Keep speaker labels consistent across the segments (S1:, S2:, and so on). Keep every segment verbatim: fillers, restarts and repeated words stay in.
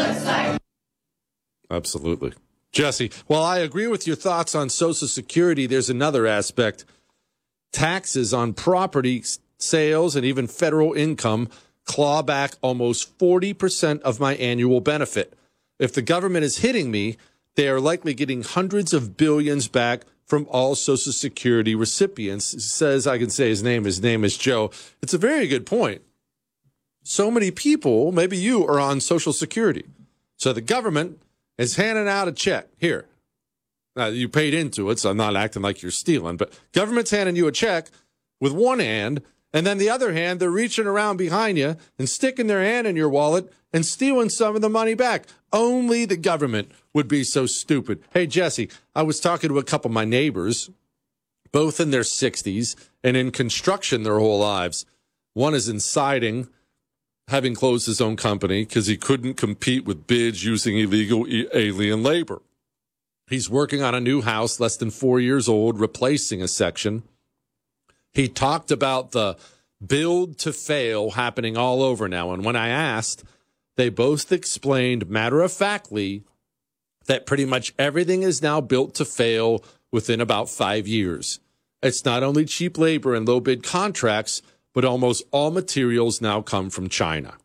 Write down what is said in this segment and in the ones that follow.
S1: Absolutely. Jesse, while I agree with your thoughts on Social Security, there's another aspect. Taxes on property sales and even federal income claw back almost forty percent of my annual benefit. If the government is hitting me, they are likely getting hundreds of billions back from all Social Security recipients. He says, I can say his name, his name is Joe. It's a very good point. So many people, maybe you, are on Social Security. So the government is handing out a check. Here. Now, you paid into it, so I'm not acting like you're stealing, but government's handing you a check with one hand, and then the other hand, they're reaching around behind you and sticking their hand in your wallet and stealing some of the money back. Only the government would be so stupid. Hey, Jesse, I was talking to a couple of my neighbors, both in their sixties and in construction their whole lives. One is in siding, having closed his own company because he couldn't compete with bids using illegal alien labor. He's working on a new house, less than four years old, replacing a section. He talked about the build to fail happening all over now. And when I asked, they both explained matter-of-factly that pretty much everything is now built to fail within about five years. It's not only cheap labor and low-bid contracts, but almost all materials now come from China.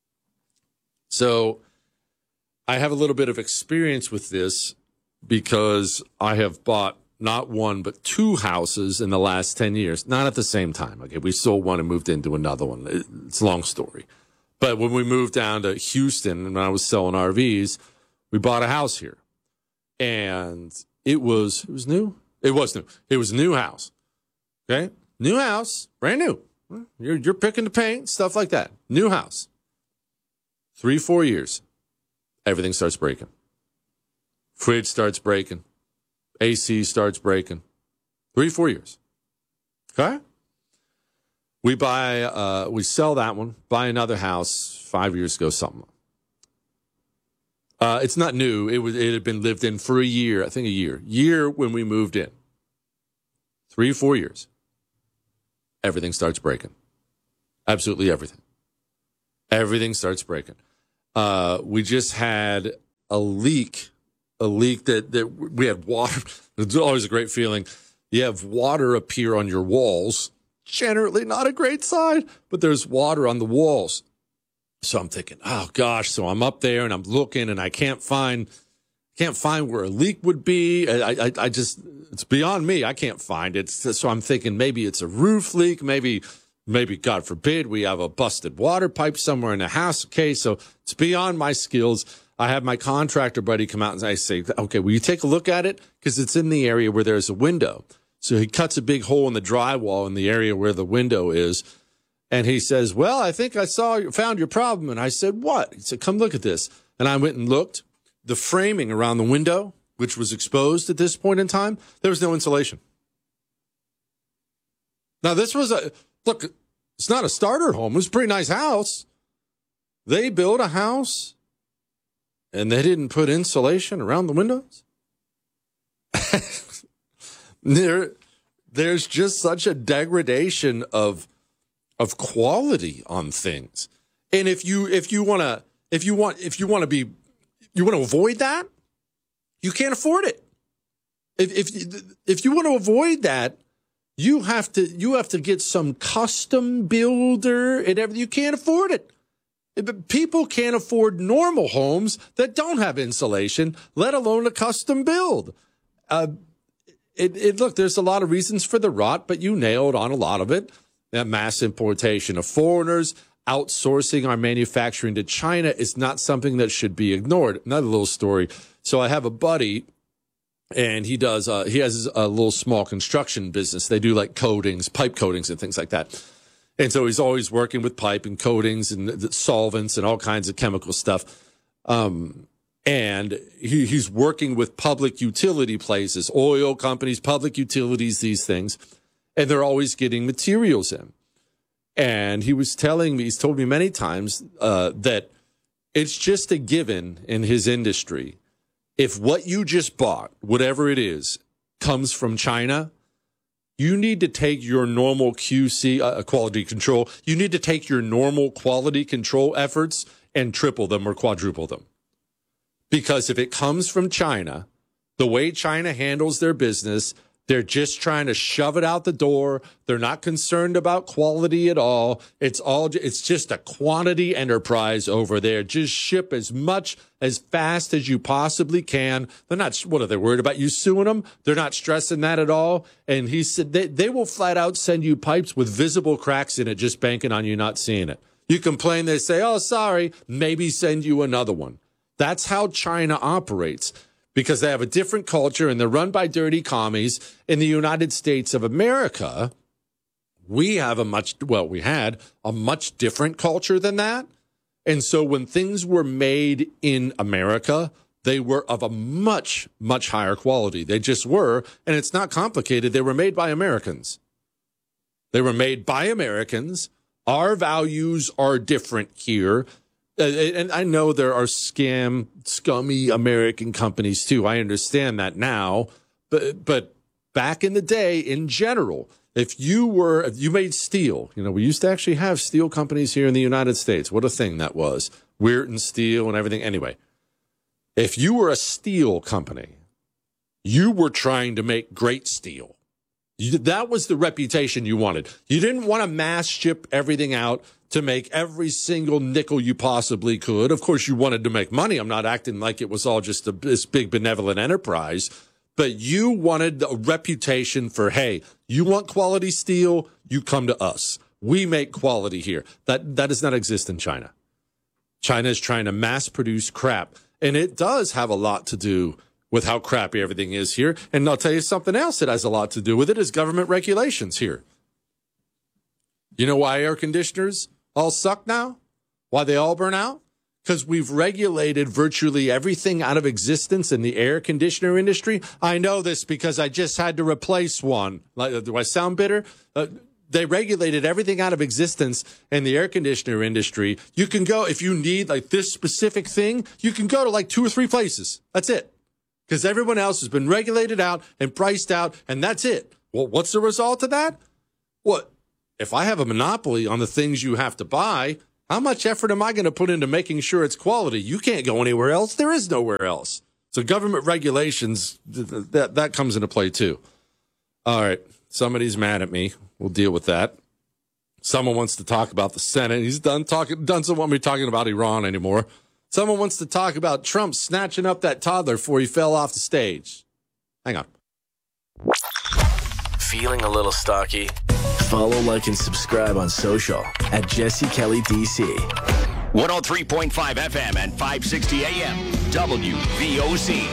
S1: So I have a little bit of experience with this because I have bought not one, but two houses in the last ten years, not at the same time. Okay, we sold one and moved into another one. It's a long story. But when we moved down to Houston and when I was selling R Vs, we bought a house here. And it was, it was new. It was new. It was a new house. Okay? New house, brand new. You're, you're picking the paint, stuff like that. New house. Three, four years. Everything starts breaking. Fridge starts breaking. A C starts breaking. Three, four years. Okay? We buy, uh, we sell that one, buy another house five years ago, something. Uh, it's not new. It was, it had been lived in for a year, I think a year. Year when we moved in. Three, four years. Everything starts breaking. Absolutely everything. Everything starts breaking. Uh, we just had a leak, a leak that, that we had water. It's always a great feeling. You have water appear on your walls. Generally not a great sign, but there's water on the walls. So I'm thinking, oh gosh. So I'm up there and I'm looking and I can't find, can't find where a leak would be. I, I, I just, it's beyond me. I can't find it. So I'm thinking maybe it's a roof leak. Maybe, maybe God forbid we have a busted water pipe somewhere in the house. Okay. So it's beyond my skills. I have my contractor buddy come out and I say, okay, will you take a look at it? Because it's in the area where there's a window. So he cuts a big hole in the drywall in the area where the window is. And he says, well, I think I saw, found your problem. And I said, what? He said, come look at this. And I went and looked. The framing around the window, which was exposed at this point in time, there was no insulation. Now, this was a, look, it's not a starter home. It was a pretty nice house. They built a house and they didn't put insulation around the windows. There, there's just such a degradation of of quality on things. And if you if you want to if you want if you want to be you want to avoid that, you can't afford it. If if if you want to avoid that, you have to you have to get some custom builder and everything. You can't afford it. People can't afford normal homes that don't have insulation, let alone a custom build. Uh, It, it look, there's a lot of reasons for the rot, but you nailed on a lot of it. That mass importation of foreigners, outsourcing our manufacturing to China is not something that should be ignored. Another little story. So I have a buddy, and he does, uh, he has a little small construction business. They do like coatings, pipe coatings and things like that. And so he's always working with pipe and coatings and solvents and all kinds of chemical stuff. Um, And he, he's working with public utility places, oil companies, public utilities, these things. And they're always getting materials in. And he was telling me, he's told me many times uh, that it's just a given in his industry. If what you just bought, whatever it is, comes from China, you need to take your normal Q C, uh, quality control, you need to take your normal quality control efforts and triple them or quadruple them. Because if it comes from China, the way China handles their business, they're just trying to shove it out the door. They're not concerned about quality at all. It's all, it's just a quantity enterprise over there. Just ship as much as fast as you possibly can. They're not, what are they worried about you suing them? They're not stressing that at all. And he said they, they will flat out send you pipes with visible cracks in it, just banking on you not seeing it. You complain, they say, oh, sorry, maybe send you another one. That's how China operates. Because they have a different culture and they're run by dirty commies. In the United States of America, we have a much, well, we had a much different culture than that. And so when things were made in America, they were of a much, much higher quality. They just were. And it's not complicated. They were made by Americans. They were made by Americans. Our values are different here. Uh, and I know there are scam, scummy American companies too. I understand that now, but but back in the day, in general, if you were if you made steel, you know, we used to actually have steel companies here in the United States. What a thing that was, Weirton Steel and everything. Anyway, if you were a steel company, you were trying to make great steel. You, that was the reputation you wanted. You didn't want to mass ship everything out to make every single nickel you possibly could. Of course, you wanted to make money. I'm not acting like it was all just a, this big benevolent enterprise, but you wanted a reputation for, hey, you want quality steel, you come to us. We make quality here. That that does not exist in China. China is trying to mass produce crap, and it does have a lot to do with how crappy everything is here. And I'll tell you something else that has a lot to do with it is government regulations here. You know why air conditioners all suck now? Why they all burn out? Because we've regulated virtually everything out of existence in the air conditioner industry. I know this because I just had to replace one. Like, do I sound bitter? Uh, they regulated everything out of existence in the air conditioner industry. You can go, if you need like this specific thing, you can go to like two or three places. That's it. Because everyone else has been regulated out and priced out, and that's it. Well, what's the result of that? What? If I have a monopoly on the things you have to buy, how much effort am I going to put into making sure it's quality? You can't go anywhere else. There is nowhere else. So government regulations, that, that comes into play too. All right. Somebody's mad at me. We'll deal with that. Someone wants to talk about the Senate. He's done talking, doesn't want me talking about Iran anymore. Someone wants to talk about Trump snatching up that toddler before he fell off the stage. Hang on.
S2: Feeling a little stocky? Follow, like, and subscribe on social at Jesse Kelly D C.
S3: one oh three point five F M and five sixty A M W V O C.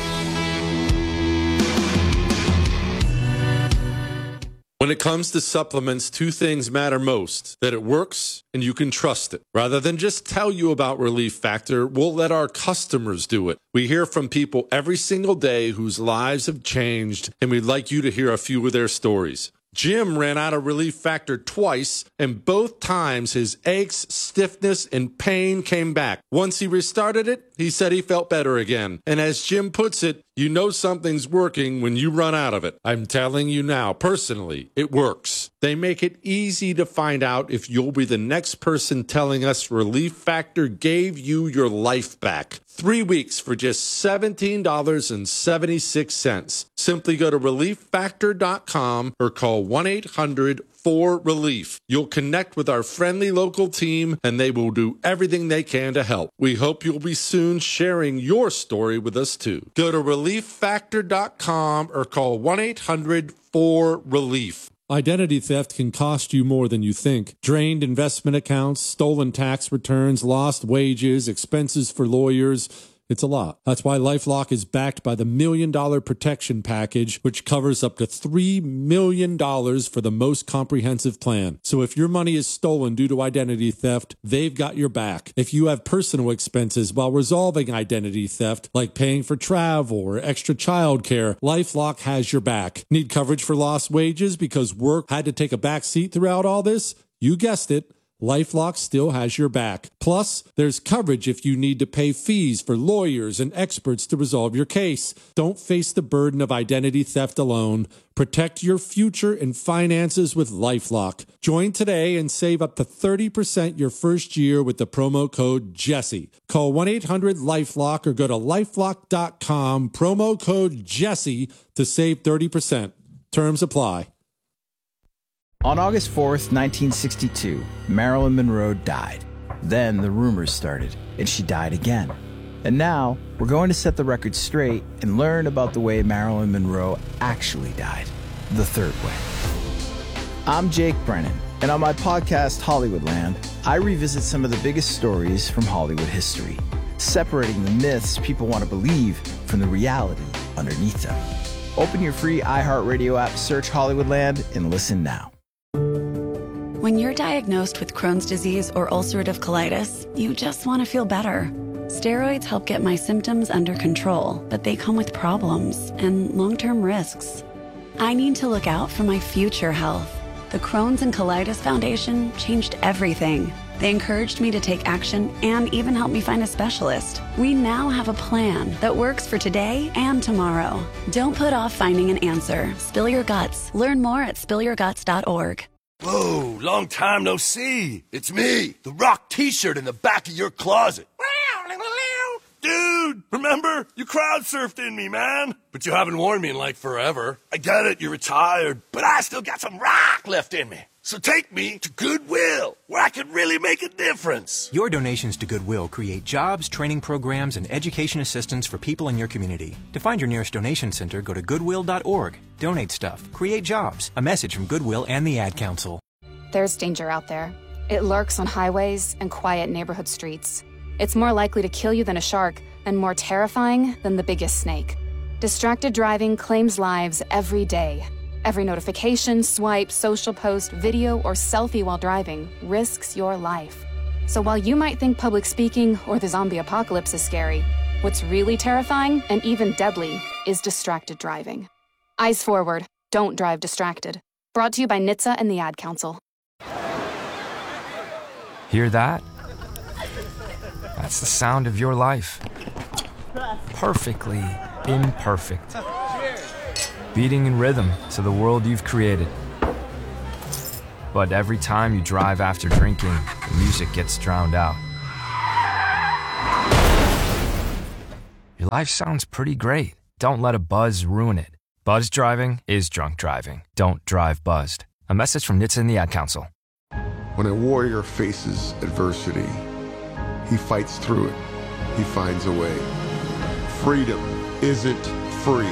S1: When it comes to supplements, two things matter most: that it works and you can trust it. Rather than just tell you about Relief Factor, we'll let our customers do it. We hear from people every single day whose lives have changed, and we'd like you to hear a few of their stories. Jim ran out of Relief Factor twice, and both times his aches, stiffness, and pain came back. Once he restarted it, he said he felt better again. And as Jim puts it, you know something's working when you run out of it. I'm telling you now, personally, it works. They make it easy to find out if you'll be the next person telling us Relief Factor gave you your life back. Three weeks for just seventeen dollars and seventy-six cents. Simply go to relief factor dot com or call one eight hundred four relief. You'll connect with our friendly local team, and they will do everything they can to help. We hope you'll be soon sharing your story with us too. Go to relief factor dot com or call one eight hundred four relief. Identity theft can cost you more than you think. Drained investment accounts, stolen tax returns, lost wages, expenses for lawyers. It's a lot. That's why LifeLock is backed by the Million Dollar Protection Package, which covers up to three million dollars for the most comprehensive plan. So if your money is stolen due to identity theft, they've got your back. If you have personal expenses while resolving identity theft, like paying for travel or extra childcare, LifeLock has your back. Need coverage for lost wages because work had to take a back seat throughout all this? You guessed it. LifeLock still has your back. Plus, there's coverage if you need to pay fees for lawyers and experts to resolve your case. Don't face the burden of identity theft alone. Protect your future and finances with LifeLock. Join today and save up to thirty percent your first year with the promo code Jesse. Call one eight hundred LifeLock or go to lifelock dot com, promo code Jesse to save thirty percent. Terms apply.
S4: On August fourth, nineteen sixty-two, Marilyn Monroe died. Then the rumors started, and she died again. And now, we're going to set the record straight and learn about the way Marilyn Monroe actually died, the third way. I'm Jake Brennan, and on my podcast, Hollywoodland, I revisit some of the biggest stories from Hollywood history, separating the myths people want to believe from the reality underneath them. Open your free iHeartRadio app, search Hollywoodland, and listen now.
S5: When you're diagnosed with Crohn's disease or ulcerative colitis, you just want to feel better. Steroids help get my symptoms under control, but they come with problems and long-term risks. I need to look out for my future health. The Crohn's and Colitis Foundation changed everything. They encouraged me to take action and even helped me find a specialist. We now have a plan that works for today and tomorrow. Don't put off finding an answer. Spill your guts. Learn more at spill your guts dot org.
S6: Whoa, long time no see. It's me, the Rock t-shirt in the back of your closet. Dude, remember? You crowd surfed in me, man. But you haven't worn me in like forever. I get it, you're retired, but I still got some rock left in me. So take me to Goodwill, where I can really make a difference.
S7: Your donations to Goodwill create jobs, training programs, and education assistance for people in your community. To find your nearest donation center, go to goodwill dot org. Donate stuff. Create jobs. A message from Goodwill and the Ad Council.
S8: There's danger out there. It lurks on highways and quiet neighborhood streets. It's more likely to kill you than a shark, and more terrifying than the biggest snake. Distracted driving claims lives every day. Every notification, swipe, social post, video, or selfie while driving risks your life. So while you might think public speaking or the zombie apocalypse is scary, what's really terrifying and even deadly is distracted driving. Eyes forward. Don't drive distracted. Brought to you by N H T S A and the Ad Council.
S9: Hear that? That's the sound of your life. Perfectly imperfect. Beating in rhythm to the world you've created. But every time you drive after drinking, the music gets drowned out. Your life sounds pretty great. Don't let a buzz ruin it. Buzz driving is drunk driving. Don't drive buzzed. A message from N H T S A and the Ad Council.
S10: When a warrior faces adversity, he fights through it. He finds a way. Freedom isn't free.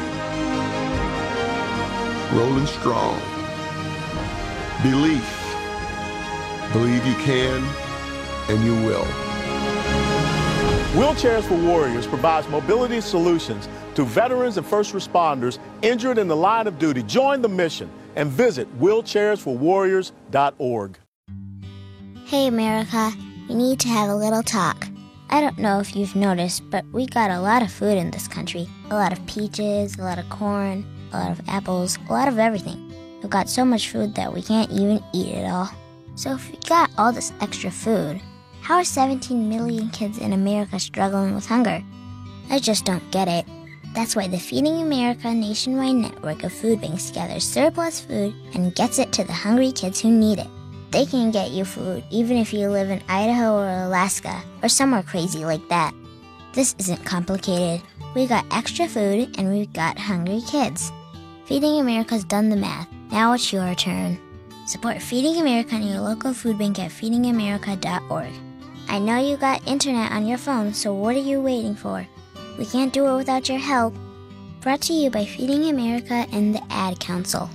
S10: Rolling strong. Belief. Believe you can, and you will.
S11: Wheelchairs for Warriors provides mobility solutions to veterans and first responders injured in the line of duty. Join the mission and visit wheelchairs for warriors dot org.
S12: Hey, America. We need to have a little talk. I don't know if you've noticed, but we got a lot of food in this country. A lot of peaches, a lot of corn, a lot of apples, a lot of everything. We've got so much food that we can't even eat it all. So if we got all this extra food, how are seventeen million kids in America struggling with hunger? I just don't get it. That's why the Feeding America nationwide network of food banks gathers surplus food and gets it to the hungry kids who need it. They can get you food even if you live in Idaho or Alaska or somewhere crazy like that. This isn't complicated. We got extra food and we've got hungry kids. Feeding America's done the math. Now it's your turn. Support Feeding America and your local food bank at feeding america dot org. I know you got internet on your phone, so what are you waiting for? We can't do it without your help. Brought to you by Feeding America and the Ad Council.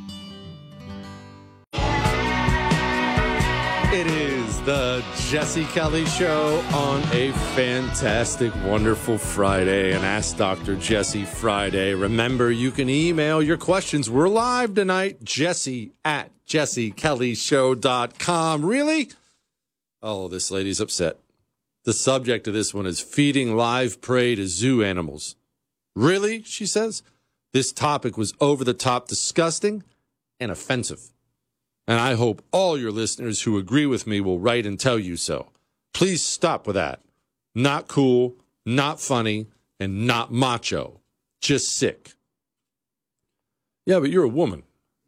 S1: It is the Jesse Kelly Show on a fantastic, wonderful Friday, an Ask Doctor Jesse Friday. Remember, you can email your questions. We're live tonight, Jesse at jesse kelly show dot com. Really? Oh, this lady's upset. The subject of this one is feeding live prey to zoo animals. Really, she says? This topic was over the top disgusting and offensive. And I hope all your listeners who agree with me will write and tell you so. Please stop with that. Not cool, not funny, and not macho. Just sick. Yeah, but you're a woman.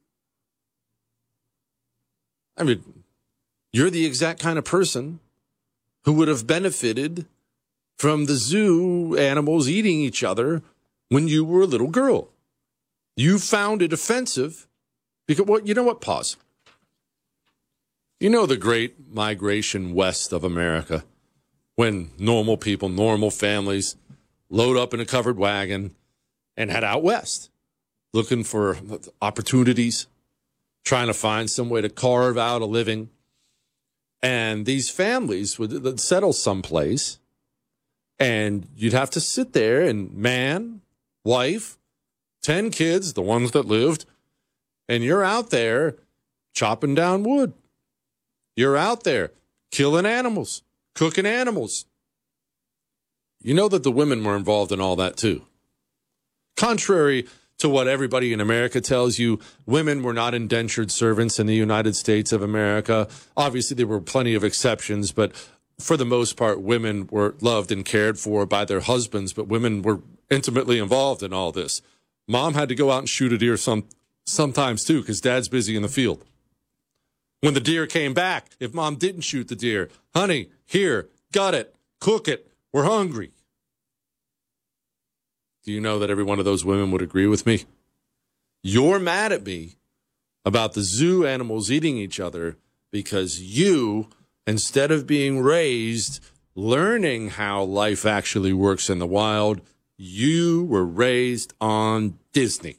S1: I mean, you're the exact kind of person who would have benefited from the zoo animals eating each other when you were a little girl. You found it offensive because, well, you know what? Pause. You know the great migration west of America, when normal people, normal families load up in a covered wagon and head out west, looking for opportunities, trying to find some way to carve out a living. And these families would settle someplace, and you'd have to sit there, and man, wife, ten kids, the ones that lived, and you're out there chopping down wood. You're out there killing animals, cooking animals. You know that the women were involved in all that too. Contrary to what everybody in America tells you, women were not indentured servants in the United States of America. Obviously, there were plenty of exceptions, but for the most part, women were loved and cared for by their husbands, but women were intimately involved in all this. Mom had to go out and shoot a deer some sometimes too, because dad's busy in the field. When the deer came back, if mom didn't shoot the deer, honey, here, gut it, cook it, we're hungry. Do you know that every one of those women would agree with me? You're mad at me about the zoo animals eating each other because you, instead of being raised learning how life actually works in the wild, you were raised on Disney.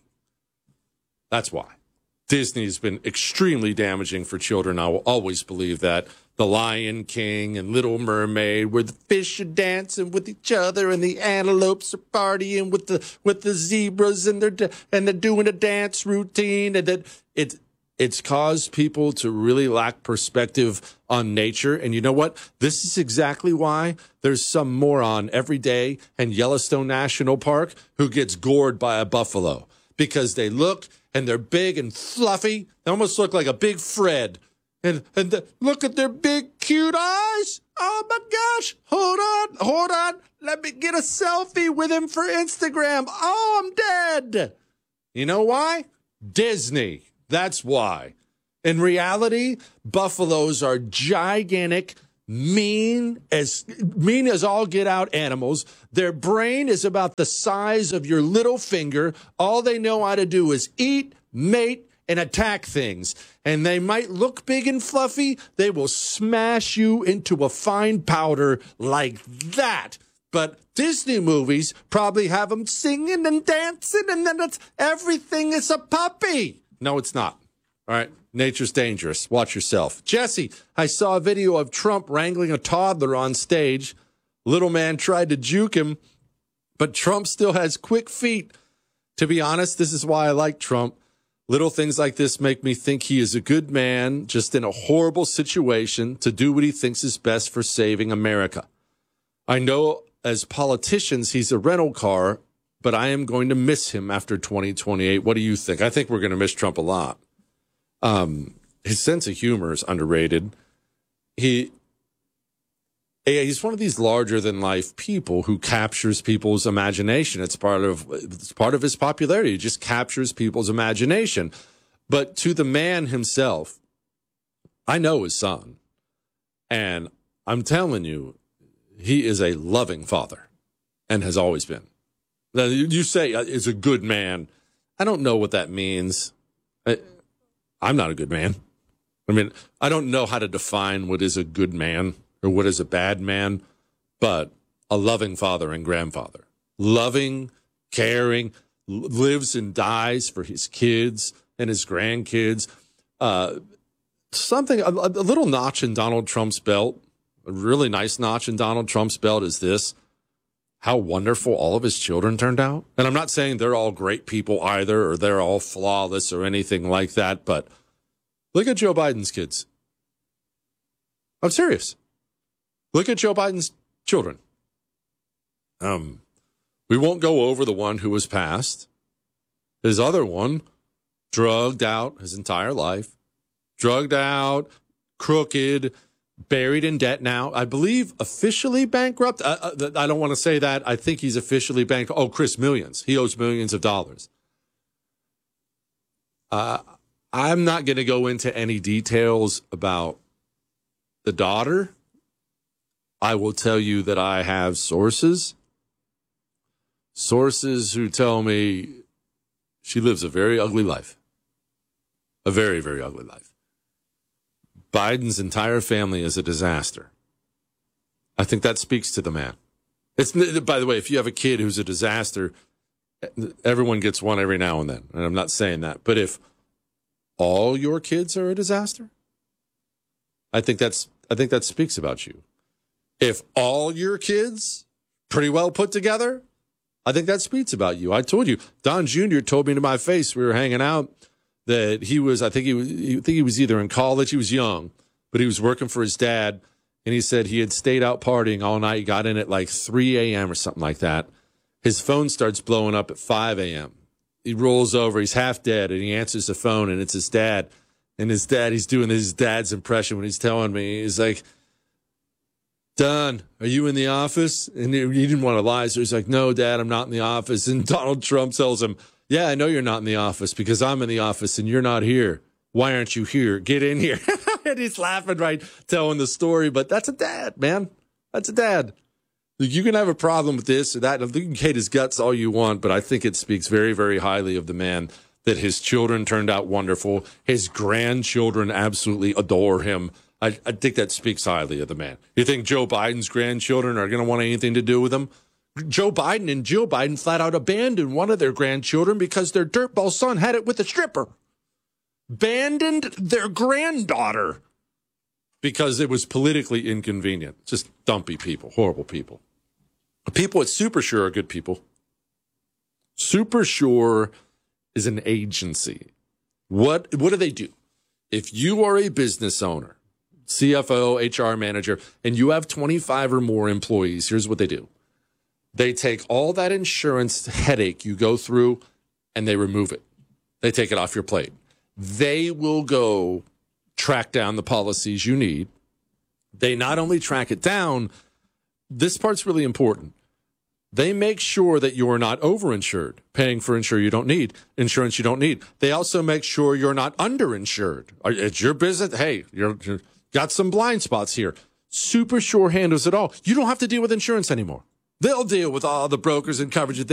S1: That's why. Disney has been extremely damaging for children. I will always believe that. The Lion King and Little Mermaid, where the fish are dancing with each other and the antelopes are partying with the with the zebras, and they're and they're doing a dance routine, and that it it's caused people to really lack perspective on nature. And you know what? This is exactly why there's some moron every day in Yellowstone National Park who gets gored by a buffalo because they look and they're big and fluffy. They almost look like a big Fred. And and the, look at their big, cute eyes. Oh, my gosh. Hold on. Hold on. Let me get a selfie with him for Instagram. Oh, I'm dead. You know why? Disney. That's why. In reality, buffaloes are gigantic, mean as mean as all get out animals. Their brain is about the size of your little finger. All they know how to do is eat, mate, and attack things. And they might look big and fluffy. They will smash you into a fine powder like that. But Disney movies probably have them singing and dancing, and then it's everything is a puppy. No, it's not. All right. Nature's dangerous. Watch yourself. Jesse, I saw a video of Trump wrangling a toddler on stage. Little man tried to juke him, but Trump still has quick feet. To be honest, this is why I like Trump. Little things like this make me think he is a good man, just in a horrible situation to do what he thinks is best for saving America. I know as politicians, he's a rental car, but I am going to miss him after twenty twenty-eight. What do you think? I think we're going to miss Trump a lot. Um, his sense of humor is underrated. He, he's one of these larger than life people who captures people's imagination. It's part of, it's part of his popularity. He just captures people's imagination. But to the man himself, I know his son, and I'm telling you, he is a loving father and has always been. Now, you say is a good man. I don't know what that means. I, I'm not a good man. I mean, I don't know how to define what is a good man or what is a bad man, but a loving father and grandfather. Loving, caring, lives and dies for his kids and his grandkids. Uh, something, a, a little notch in Donald Trump's belt, a really nice notch in Donald Trump's belt is this: how wonderful all of his children turned out. And I'm not saying they're all great people either, or they're all flawless or anything like that, but look at Joe Biden's kids. I'm serious. Look at Joe Biden's children. Um, we won't go over the one who was passed. His other one, drugged out his entire life, drugged out, crooked, buried in debt now. I believe officially bankrupt. I, I, I don't want to say that. I think he's officially bankrupt. Oh, Chris Millions. He owes millions of dollars. Uh, I'm not going to go into any details about the daughter. I will tell you that I have sources. Sources who tell me she lives a very ugly life. A very, very ugly life. Biden's entire family is a disaster. I think that speaks to the man. It's, by the way, if you have a kid who's a disaster, everyone gets one every now and then. And I'm not saying that. But if all your kids are a disaster, I think that's I think that speaks about you. If all your kids pretty well put together, I think that speaks about you. I told you, Don Junior told me to my face, we were hanging out, that he was, I think he was, I think he was either in college, he was young, but he was working for his dad, and he said he had stayed out partying all night, got in at like three a.m. or something like that. His phone starts blowing up at five a.m. He rolls over, he's half dead, and he answers the phone, and it's his dad. And his dad, he's doing his dad's impression when he's telling me, he's like, Don, are you in the office? And he didn't want to lie, so he's like, no, Dad, I'm not in the office. And Donald Trump tells him, yeah, I know you're not in the office because I'm in the office and you're not here. Why aren't you here? Get in here. And he's laughing, right, telling the story. But that's a dad, man. That's a dad. You can have a problem with this or that. You can hate his guts all you want, but I think it speaks very, very highly of the man that his children turned out wonderful. His grandchildren absolutely adore him. I, I think that speaks highly of the man. You think Joe Biden's grandchildren are going to want anything to do with him? Joe Biden and Jill Biden flat out abandoned one of their grandchildren because their dirtball son had it with a stripper. Abandoned their granddaughter because it was politically inconvenient. Just dumpy people, horrible people. The people at Super Sure are good people. Super Sure is an agency. What, what do they do? If you are a business owner, C F O, H R manager, and you have twenty-five or more employees, here's what they do. They take all that insurance headache you go through and they remove it. They take it off your plate. They will go track down the policies you need. They not only track it down, this part's really important. They make sure that you're not overinsured, paying for insurance you don't need, insurance you don't need. They also make sure you're not underinsured. It's your business. Hey, you're, you're got some blind spots here. Super Sure handles it all. You don't have to deal with insurance anymore. They'll deal with all the brokers and coverage.